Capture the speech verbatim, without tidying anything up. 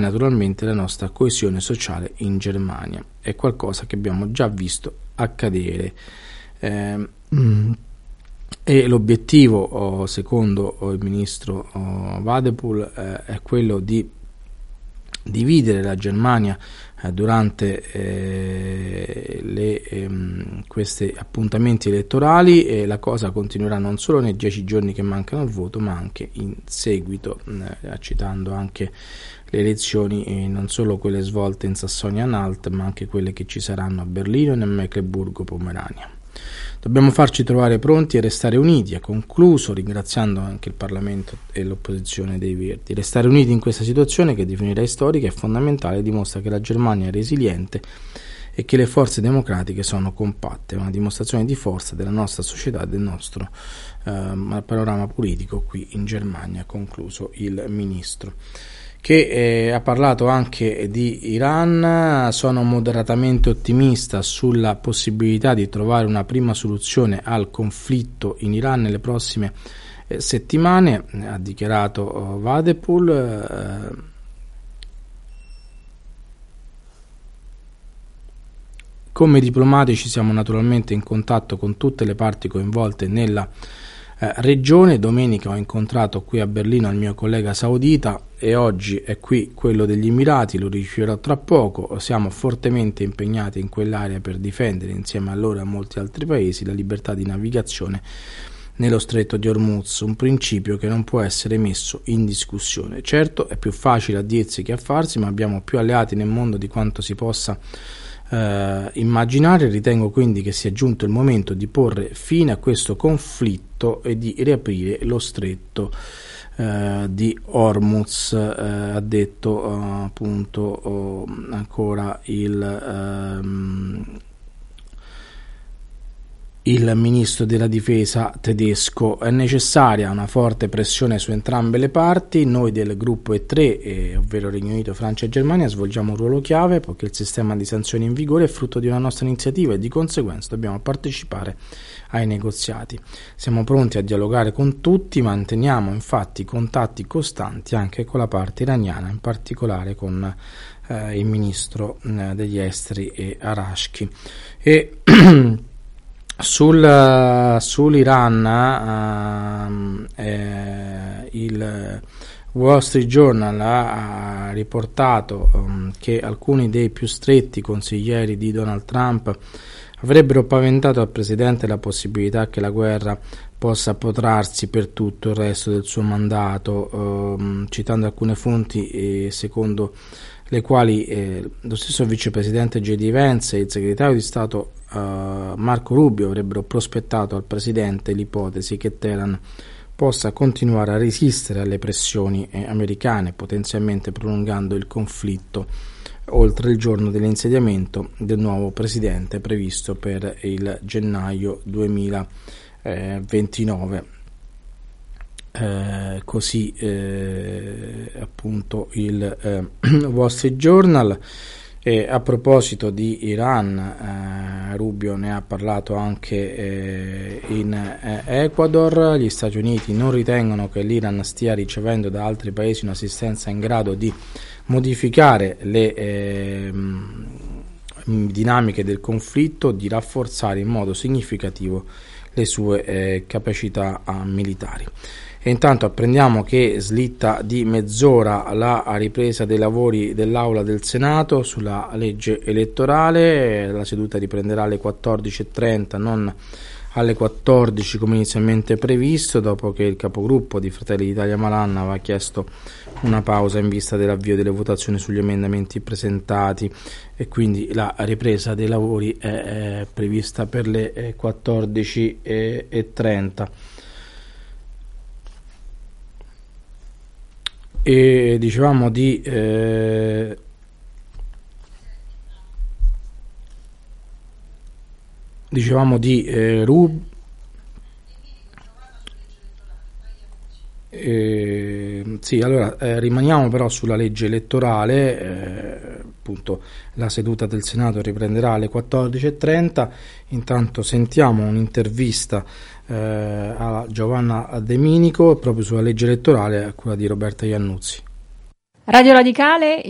naturalmente la nostra coesione sociale in Germania. È qualcosa che abbiamo già visto accadere. Eh, e l'obiettivo, secondo il ministro Wadephul, eh, è quello di dividere la Germania eh, durante eh, le, ehm, questi appuntamenti elettorali, e la cosa continuerà non solo nei dieci giorni che mancano al voto, ma anche in seguito, eh, citando anche le elezioni, eh, non solo quelle svolte in Sassonia-Anhalt, ma anche quelle che ci saranno a Berlino e nel Mecklenburgo-Pomerania. Dobbiamo farci trovare pronti e restare uniti, ha concluso, ringraziando anche il Parlamento e l'opposizione dei Verdi. Restare uniti in questa situazione, che definirei storica, è fondamentale, dimostra che la Germania è resiliente e che le forze democratiche sono compatte. È una dimostrazione di forza della nostra società e del nostro eh, panorama politico qui in Germania, ha concluso il ministro, che eh, ha parlato anche di Iran. Sono moderatamente ottimista sulla possibilità di trovare una prima soluzione al conflitto in Iran nelle prossime eh, settimane, ha dichiarato oh, Wadephul. Eh, come diplomatici siamo naturalmente in contatto con tutte le parti coinvolte nella Eh, regione. Domenica ho incontrato qui a Berlino il mio collega saudita e oggi è qui quello degli Emirati, lo riceverò tra poco. Siamo fortemente impegnati in quell'area per difendere, insieme a loro e a molti altri paesi, la libertà di navigazione nello stretto di Hormuz, un principio che non può essere messo in discussione. Certo, è più facile a dirsi che a farsi, ma abbiamo più alleati nel mondo di quanto si possa Uh, immaginare. Ritengo quindi che sia giunto il momento di porre fine a questo conflitto e di riaprire lo stretto uh, di Hormuz, uh, ha detto uh, appunto uh, ancora il uh, il ministro della difesa tedesco. È necessaria una forte pressione su entrambe le parti. Noi del gruppo E tre, eh, ovvero Regno Unito, Francia e Germania, svolgiamo un ruolo chiave poiché il sistema di sanzioni in vigore è frutto di una nostra iniziativa e di conseguenza dobbiamo partecipare ai negoziati. Siamo pronti a dialogare con tutti, manteniamo infatti contatti costanti anche con la parte iraniana, in particolare con eh, il ministro eh, degli esteri eh, Arashki. E Sul, sull'Iran uh, eh, il Wall Street Journal ha, ha riportato um, che alcuni dei più stretti consiglieri di Donald Trump avrebbero paventato al presidente la possibilità che la guerra possa protrarsi per tutto il resto del suo mandato, um, citando alcune fonti eh, secondo le quali eh, lo stesso vicepresidente J D Vance e il segretario di Stato Uh, Marco Rubio avrebbero prospettato al presidente l'ipotesi che Teheran possa continuare a resistere alle pressioni eh, americane, potenzialmente prolungando il conflitto oltre il giorno dell'insediamento del nuovo presidente previsto per il gennaio duemilaventinove. Eh, così eh, appunto il eh, Wall Street Journal. E a proposito di Iran, eh, Rubio ne ha parlato anche eh, in eh, Ecuador. Gli Stati Uniti non ritengono che l'Iran stia ricevendo da altri paesi un'assistenza in grado di modificare le eh, dinamiche del conflitto, di rafforzare in modo significativo le sue eh, capacità eh, militari. E intanto apprendiamo che slitta di mezz'ora la ripresa dei lavori dell'Aula del Senato sulla legge elettorale. La seduta riprenderà alle quattordici e trenta, non alle quattordici come inizialmente previsto, dopo che il capogruppo di Fratelli d'Italia Malan aveva chiesto una pausa in vista dell'avvio delle votazioni sugli emendamenti presentati, e quindi la ripresa dei lavori è prevista per le quattordici e trenta. E dicevamo di eh, dicevamo di eh, Rub eh, sì allora eh, rimaniamo però sulla legge elettorale. eh, appunto la seduta del Senato riprenderà alle quattordici e trenta. Intanto sentiamo un'intervista eh, a Giovanna De Minico proprio sulla legge elettorale, a quella di Roberta Iannuzzi. Radio Radicale